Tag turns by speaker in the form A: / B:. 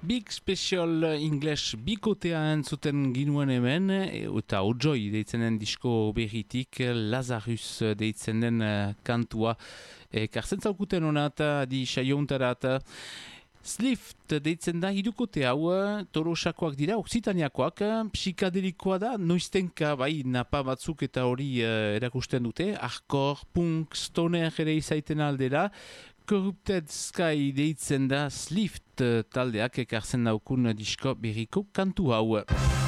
A: Big Special English bikotea entzuten ginuen hemen, eta Ojoi deitzen den disko berritik, Lazarus deitzen den kantua. Kartzen zaukuten honat, di saiontarat. Slift deitzen da hirukote hau, Tolosakoak dira, Oksitaniakoak, psikadelikoa da, noiztenka, bai, napa batzuk eta hori erakusten dute, hardcore, punk, stoner ere izaiten aldera, Corrupted Sky deitzen da Slift taldeak ekartzen daukun disko berriko kantu hau.